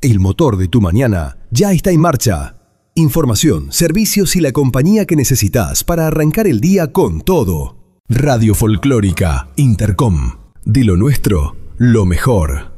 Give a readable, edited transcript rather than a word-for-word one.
El motor de tu mañana ya está en marcha. Información, servicios y la compañía que necesitas para arrancar el día con todo. Radio Folclórica Intercom. De lo nuestro, lo mejor.